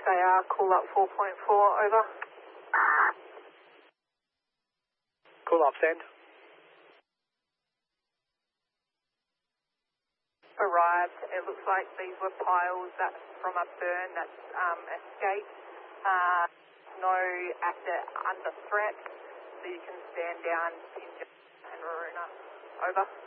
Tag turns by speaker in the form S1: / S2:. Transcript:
S1: They are call up 4.4, over.
S2: Call up, send.
S1: Arrived. It looks like these were piles that from a burn that's escaped. No actor under threat, so you can stand down, Pinja and Raruna. Over.